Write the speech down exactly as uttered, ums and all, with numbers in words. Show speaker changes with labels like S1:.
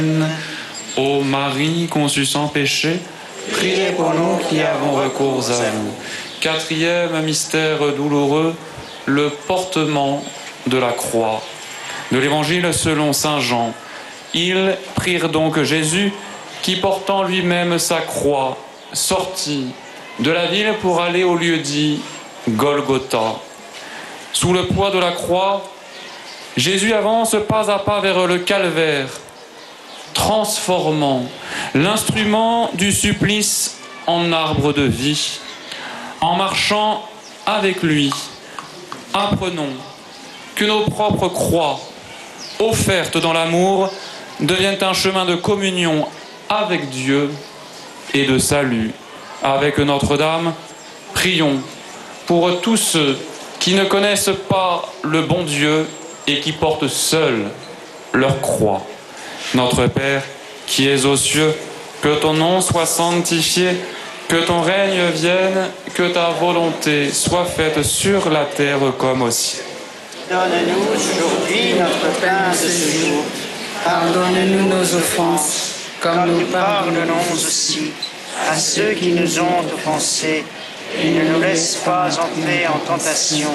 S1: Ô Marie conçue sans péché, priez pour nous qui avons recours à vous. Quatrième mystère douloureux, le portement de la croix. De l'Évangile selon saint Jean. Ils prirent donc Jésus, qui portant lui-même sa croix, sortit de la ville pour aller au lieu dit Golgotha. Sous le poids de la croix, Jésus avance pas à pas vers le calvaire, transformant l'instrument du supplice en arbre de vie. En marchant avec lui, apprenons que nos propres croix, offertes dans l'amour, deviennent un chemin de communion avec Dieu et de salut. Avec Notre-Dame, prions pour tous ceux qui ne connaissent pas le bon Dieu et qui portent seuls leur croix. Notre Père, qui es aux cieux, que ton nom soit sanctifié, que ton règne vienne, que ta volonté soit faite sur la terre comme au ciel.
S2: Donne-nous aujourd'hui notre pain de ce jour.
S3: Pardonne-nous nos offenses, comme nous pardonnons
S2: aussi à ceux qui nous ont offensés. Et ne nous laisse pas entrer en tentation,